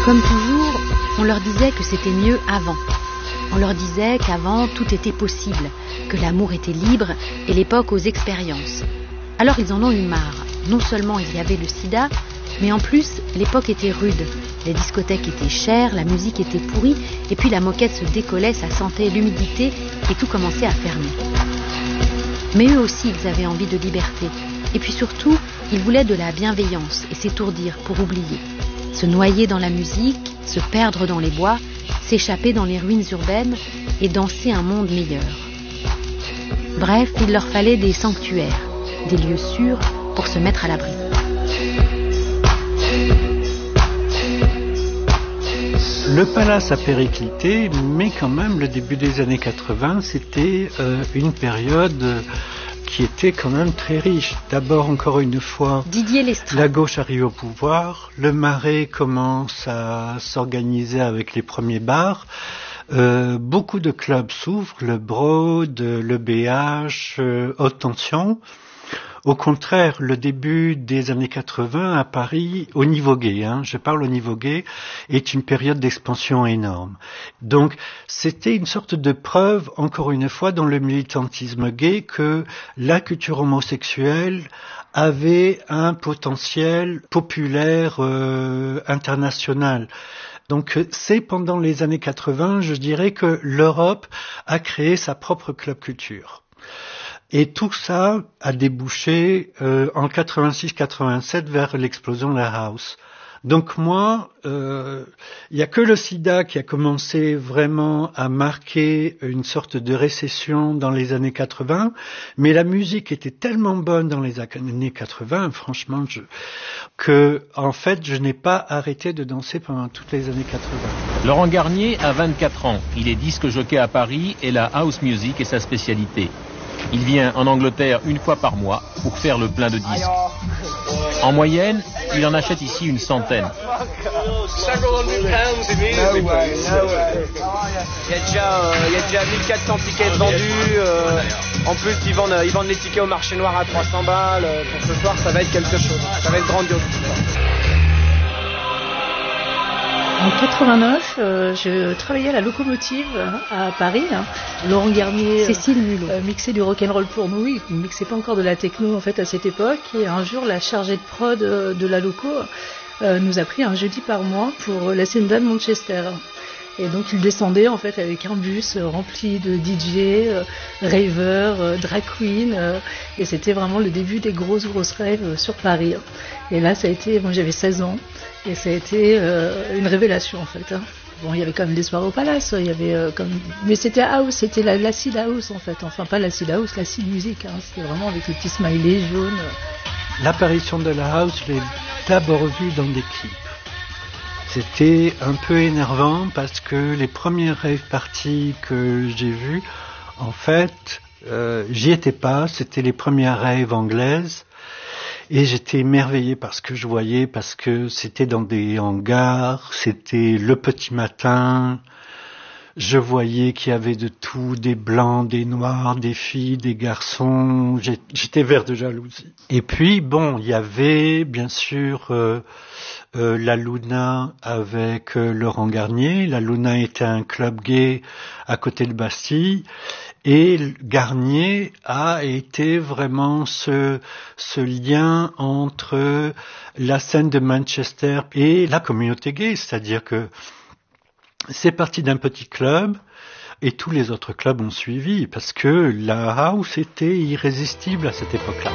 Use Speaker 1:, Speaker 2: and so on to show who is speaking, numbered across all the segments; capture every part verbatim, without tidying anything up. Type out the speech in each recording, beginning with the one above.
Speaker 1: Comme toujours, on leur disait que c'était mieux avant. On leur disait qu'avant, tout était possible, que l'amour était libre et l'époque aux expériences. Alors ils en ont eu marre. Non seulement il y avait le sida, mais en plus, l'époque était rude. Les discothèques étaient chères, la musique était pourrie, et puis la moquette se décollait, ça sentait l'humidité, et tout commençait à fermer. Mais eux aussi, ils avaient envie de liberté. Et puis surtout, ils voulaient de la bienveillance et s'étourdir pour oublier. Se noyer dans la musique, se perdre dans les bois, s'échapper dans les ruines urbaines et danser un monde meilleur. Bref, il leur fallait des sanctuaires, des lieux sûrs pour se mettre à l'abri.
Speaker 2: Le Palace a périclité, mais quand même, le début des années quatre-vingts, c'était euh, une période euh, qui était quand même très riche. D'abord, encore une fois,
Speaker 1: Didier Lestrade.
Speaker 2: La gauche arrive au pouvoir, le Marais commence à s'organiser avec les premiers bars, euh, beaucoup de clubs s'ouvrent, le Broad, le B H, euh, Haute Tension. Au contraire, le début des années quatre-vingts à Paris, au niveau gay, hein, je parle au niveau gay, est une période d'expansion énorme. Donc, c'était une sorte de preuve, encore une fois, dans le militantisme gay, que la culture homosexuelle avait un potentiel populaire euh, international. Donc, c'est pendant les années quatre-vingts, je dirais que l'Europe a créé sa propre club culture. Et tout ça a débouché euh, en quatre-vingt-six quatre-vingt-sept vers l'explosion de la house. Donc moi, il euh, n'y a que le sida qui a commencé vraiment à marquer une sorte de récession dans les années quatre-vingts, mais la musique était tellement bonne dans les années quatre-vingts, franchement, je, que en fait, je n'ai pas arrêté de danser pendant toutes les années quatre-vingts.
Speaker 3: Laurent Garnier a vingt-quatre ans. Il est disque jockey à Paris et la house music est sa spécialité. Il vient en Angleterre une fois par mois pour faire le plein de disques. En moyenne, il en achète ici une centaine.
Speaker 4: Il y a déjà, euh, il y a déjà mille quatre cents tickets vendus. Euh, en plus, ils vendent, ils vendent les tickets au marché noir à trois cents balles. Pour ce soir, ça va être quelque chose. Ça va être grandiose.
Speaker 5: En quatre-vingt-neuf, euh, je travaillais à la Locomotive à Paris. Hein. Laurent Garnier
Speaker 1: Cécile Mulot.
Speaker 5: Euh, mixait du rock'n'roll pour nous. Il ne mixait pas encore de la techno en fait à cette époque. Et un jour, la chargée de prod euh, de la Loco euh, nous a pris un jeudi par mois pour la Senda de Manchester. Et donc il descendait en fait avec un bus rempli de D J, euh, ravers, euh, drag queen, euh, et c'était vraiment le début des grosses grosses raves sur Paris. Et là ça a été, moi j'avais seize ans, et ça a été euh, une révélation en fait. Hein. Bon, il y avait quand même des soirées au Palace, il y avait euh, comme, mais c'était house, c'était la l'acid house en fait, enfin pas l'acid house, l'acid musique, hein. C'était vraiment avec les petits smileys jaunes.
Speaker 2: L'apparition de la house, je l'ai d'abord vue dans des clips. C'était un peu énervant parce que les premières rave parties que j'ai vues, en fait, euh, j'y étais pas, c'était les premières raves anglaises. Et j'étais émerveillé par ce que je voyais, parce que c'était dans des hangars, c'était le petit matin. Je voyais qu'il y avait de tout, des blancs, des noirs, des filles, des garçons. J'étais vert de jalousie. Et puis, bon, il y avait, bien sûr, euh, euh, la Luna avec euh, Laurent Garnier. La Luna était un club gay à côté de Bastille. Et Garnier a été vraiment ce, ce lien entre la scène de Manchester et la communauté gay. C'est-à-dire que c'est parti d'un petit club et tous les autres clubs ont suivi parce que la house était irrésistible à cette époque-là.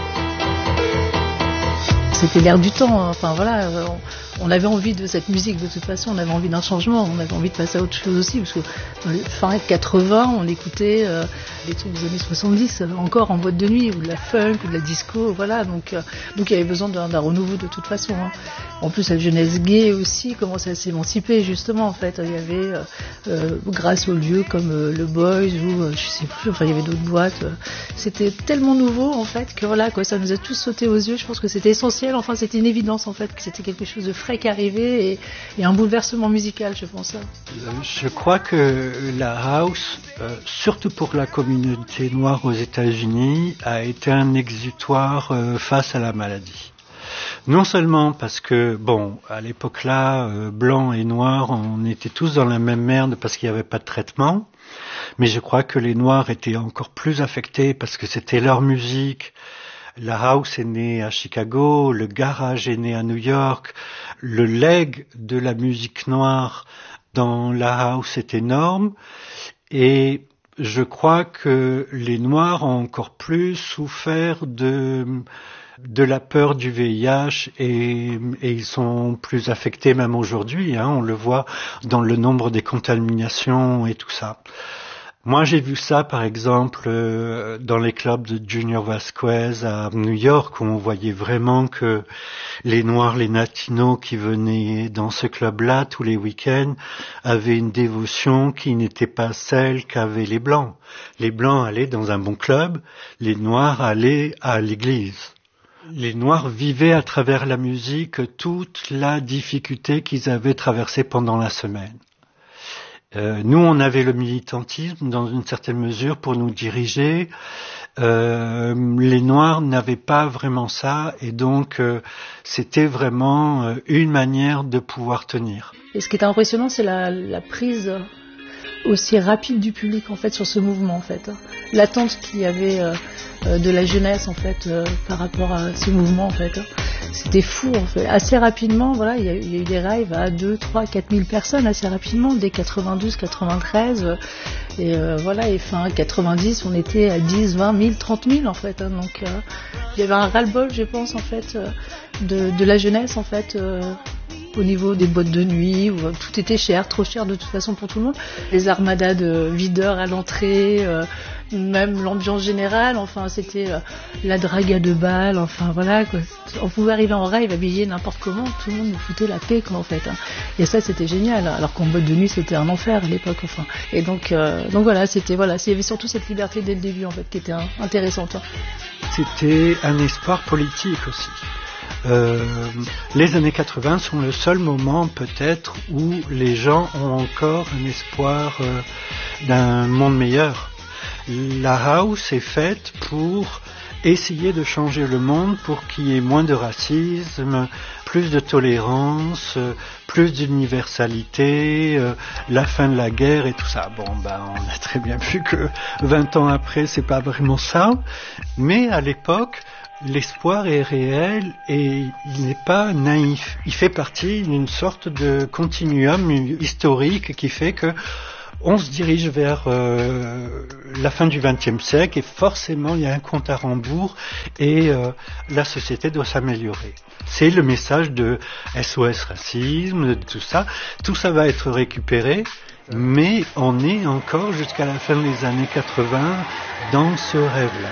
Speaker 5: C'était l'air du temps, hein. Enfin voilà, on, on avait envie de cette musique de toute façon, on avait envie d'un changement, on avait envie de passer à autre chose aussi, parce que dans les fin quatre-vingts, on écoutait euh, des trucs des années soixante-dix, encore en boîte de nuit, ou de la funk, ou de la disco, voilà, donc euh, donc il y avait besoin d'un, d'un renouveau de toute façon. Hein. En plus, la jeunesse gay aussi commençait à s'émanciper justement, en fait, il y avait, euh, euh, grâce aux lieux comme euh, le Boys, ou euh, je sais plus, enfin il y avait d'autres boîtes, euh, c'était tellement nouveau en fait, que voilà, quoi, ça nous a tous sauté aux yeux, je pense que c'était essentiel. Enfin, c'était une évidence en fait que c'était quelque chose de frais qui arrivait et, et un bouleversement musical, je pense.
Speaker 2: Je crois que la house, euh, surtout pour la communauté noire aux États-Unis, a été un exutoire euh, face à la maladie. Non seulement parce que, bon, à l'époque-là, euh, blancs et noirs, on était tous dans la même merde parce qu'il n'y avait pas de traitement, mais je crois que les noirs étaient encore plus affectés parce que c'était leur musique. La house est née à Chicago, le garage est né à New York, le leg de la musique noire dans la house est énorme, et je crois que les noirs ont encore plus souffert de... de la peur du V I H et, et ils sont plus affectés même aujourd'hui, hein, on le voit dans le nombre des contaminations et tout ça. Moi j'ai vu ça par exemple euh, dans les clubs de Junior Vasquez à New York où on voyait vraiment que les Noirs, les Latinos qui venaient dans ce club-là tous les week-ends avaient une dévotion qui n'était pas celle qu'avaient les Blancs. Les Blancs allaient dans un bon club, les Noirs allaient à l'église. Les Noirs vivaient à travers la musique toute la difficulté qu'ils avaient traversée pendant la semaine. Euh, nous, on avait le militantisme dans une certaine mesure pour nous diriger. Euh, les Noirs n'avaient pas vraiment ça et donc euh, c'était vraiment euh, une manière de pouvoir tenir.
Speaker 5: Et ce qui est impressionnant, c'est la, la prise aussi rapide du public en fait sur ce mouvement en fait. L'attente qu'il y avait euh, de la jeunesse en fait euh, par rapport à ce mouvement en fait. C'était fou en fait. Assez rapidement, voilà, il y a, il y a eu des raves à deux, trois, quatre mille personnes assez rapidement, dès quatre-vingt-douze, quatre-vingt-treize. Et euh, voilà, et fin quatre-vingt-dix, on était à dix, vingt mille, trente mille en fait. Hein, donc euh, il y avait un ras-le-bol, je pense en fait, euh, de, de la jeunesse en fait. Euh, au niveau des boîtes de nuit, où tout était cher, trop cher de toute façon pour tout le monde. Les armadas de videurs à l'entrée, euh, même l'ambiance générale, enfin c'était euh, la drague à deux balles, enfin voilà quoi. On pouvait arriver en rave habillé n'importe comment, tout le monde nous foutait la paix quoi en fait. Hein. Et ça c'était génial, alors qu'en boîte de nuit c'était un enfer à l'époque enfin. Et donc euh, donc voilà, c'était voilà, il y avait surtout cette liberté dès le début en fait qui était hein, intéressante. Hein.
Speaker 2: C'était un espoir politique aussi. Euh, les années quatre-vingts sont le seul moment peut-être où les gens ont encore un espoir euh, d'un monde meilleur. La house est faite pour essayer de changer le monde pour qu'il y ait moins de racisme, plus de tolérance, plus d'universalité, euh, la fin de la guerre et tout ça. Bon, ben, on a très bien vu que vingt ans après, c'est pas vraiment ça, mais à l'époque, l'espoir est réel et il n'est pas naïf. Il fait partie d'une sorte de continuum historique qui fait que on se dirige vers euh, la fin du vingtième siècle et forcément il y a un compte à rebours et euh, la société doit s'améliorer. C'est le message de S O S racisme, de tout ça. Tout ça va être récupéré, mais on est encore jusqu'à la fin des années quatre-vingts dans ce rêve-là.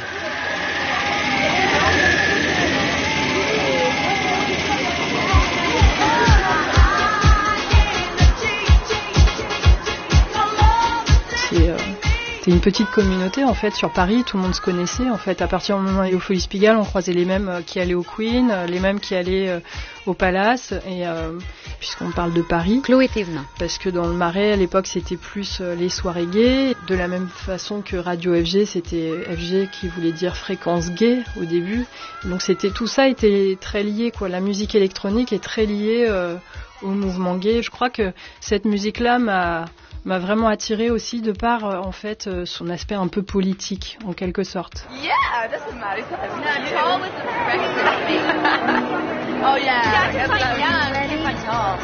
Speaker 6: C'était une petite communauté en fait sur Paris, tout le monde se connaissait en fait. À partir du moment où il y a eu Folies Pigalle, on croisait les mêmes qui allaient au Queen, les mêmes qui allaient euh, au Palace et euh, puisqu'on parle de Paris.
Speaker 1: Chloé Thévenin.
Speaker 6: Parce que dans le Marais à l'époque c'était plus euh, les soirées gays, de la même façon que Radio F G, c'était F G qui voulait dire fréquence gay au début. Donc c'était tout ça était très lié quoi. La musique électronique est très liée euh, au mouvement gay. Je crois que cette musique-là m'a m'a vraiment attirée aussi de par euh, en fait euh, son aspect un peu politique en quelque sorte.
Speaker 7: Yeah, doesn't matter. Not tall with the breakfast. Oh yeah. You got to find young. You find tall.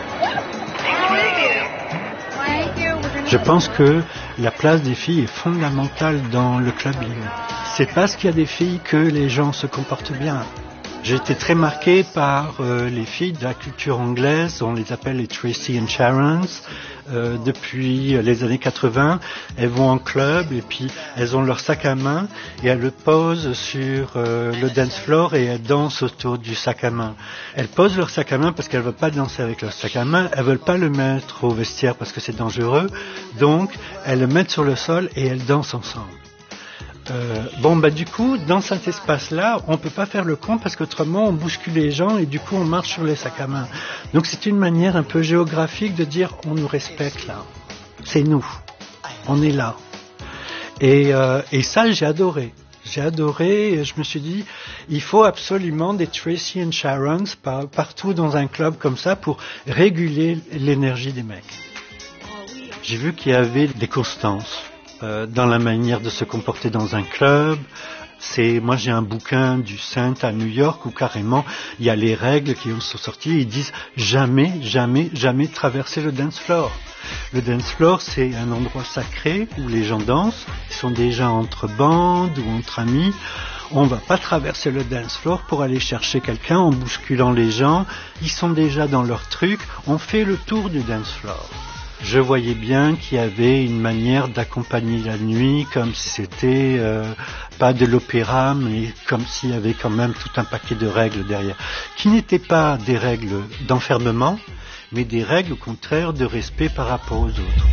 Speaker 2: Je pense que la place des filles est fondamentale dans le clubbing. C'est parce qu'il y a des filles que les gens se comportent bien. J'ai été très marqué par euh, les filles de la culture anglaise, on les appelle les Tracy and Sharons. Euh, depuis les années quatre-vingts, elles vont en club et puis elles ont leur sac à main et elles le posent sur euh, le dance floor et elles dansent autour du sac à main. Elles posent leur sac à main parce qu'elles veulent pas danser avec leur sac à main, elles veulent pas le mettre au vestiaire parce que c'est dangereux, donc elles le mettent sur le sol et elles dansent ensemble. Euh, bon bah du coup dans cet espace-là on peut pas faire le con parce qu'autrement on bouscule les gens et du coup on marche sur les sacs à main. Donc c'est une manière un peu géographique de dire on nous respecte là, c'est nous, on est là. Et, euh, et ça j'ai adoré. J'ai adoré et je me suis dit, il faut absolument des Tracy and Sharons par, partout dans un club comme ça pour réguler l'énergie des mecs. J'ai vu qu'il y avait des constances euh, dans la manière de se comporter dans un club. C'est, moi j'ai un bouquin du Saint à New York où carrément il y a les règles qui sont sorties et ils disent jamais, jamais, jamais traverser le dance floor. Le dance floor, c'est un endroit sacré où les gens dansent, ils sont déjà entre bandes ou entre amis. On ne va pas traverser le dance floor pour aller chercher quelqu'un en bousculant les gens. Ils sont déjà dans leur truc. On fait le tour du dance floor. Je voyais bien qu'il y avait une manière d'accompagner la nuit comme si c'était euh, pas de l'opéra, mais comme s'il y avait quand même tout un paquet de règles derrière, qui n'étaient pas des règles d'enfermement, mais des règles au contraire de respect par rapport aux autres.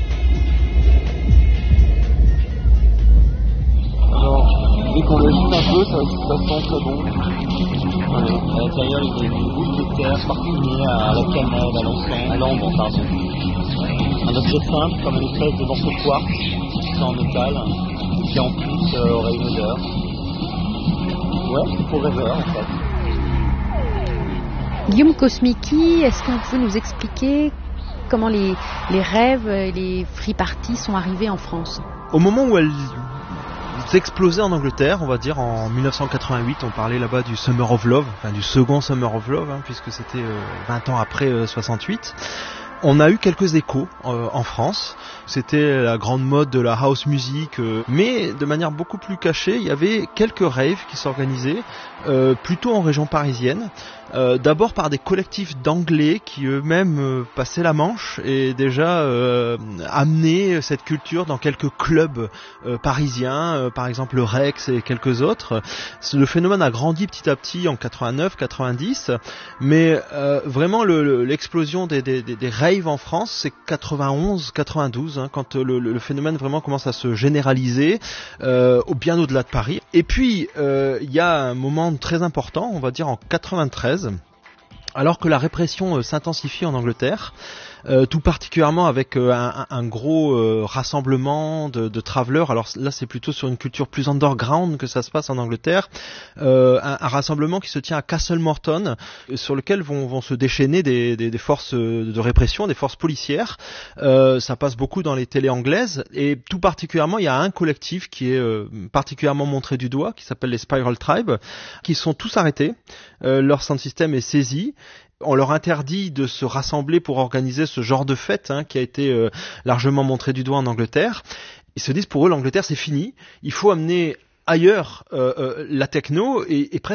Speaker 8: Alors, dès qu'on l'agite un peu, ça, ça sent très bon. Ouais. À l'intérieur, il y a des boules de terre parfumées à la cannelle, à l'encens, à l'ambre, pardon. Un objet simple, comme une espèce de morceau de quartz, c'est en métal, qui en plus euh, aurait une odeur. Ouais, c'est pour rêveur en fait.
Speaker 1: Guillaume Kosmicki, est-ce que vous pouvez nous expliquer comment les, les rêves et les free parties sont arrivés en France ?
Speaker 9: Au moment où elles explosaient en Angleterre, on va dire en dix-neuf cent quatre-vingt-huit, on parlait là-bas du Summer of Love, enfin du second Summer of Love, hein, puisque c'était euh, vingt ans après euh, soixante-huit. On a eu quelques échos euh, en France. C'était la grande mode de la house music, euh, mais de manière beaucoup plus cachée, il y avait quelques raves qui s'organisaient, euh, plutôt en région parisienne. Euh, d'abord par des collectifs d'anglais qui eux-mêmes euh, passaient la Manche et déjà euh, amenaient cette culture dans quelques clubs euh, parisiens, euh, par exemple le Rex et quelques autres. Le phénomène a grandi petit à petit en quatre-vingt-neuf quatre-vingt-dix, mais euh, vraiment le, le, l'explosion des, des, des, des raves en France, c'est quatre-vingt-onze quatre-vingt-douze, hein, quand le, le phénomène vraiment commence à se généraliser, euh, bien au-delà de Paris. Et puis, euh, il y a un moment très important, on va dire en quatre-vingt-treize, alors que la répression euh, s'intensifie en Angleterre, euh, tout particulièrement avec euh, un, un gros euh, rassemblement de, de travelers. Alors là, c'est plutôt sur une culture plus underground que ça se passe en Angleterre. Euh, un, un rassemblement qui se tient à Castle Morton, sur lequel vont, vont se déchaîner des, des, des forces de répression, des forces policières. Euh, ça passe beaucoup dans les télés anglaises, et tout particulièrement, il y a un collectif qui est euh, particulièrement montré du doigt, qui s'appelle les Spiral Tribe, qui sont tous arrêtés. Euh, leur sound system est saisi. On leur interdit de se rassembler pour organiser ce genre de fête, hein, qui a été euh, largement montré du doigt en Angleterre. Ils se disent, pour eux, l'Angleterre, c'est fini. Il faut amener ailleurs euh, euh, la techno et, et presque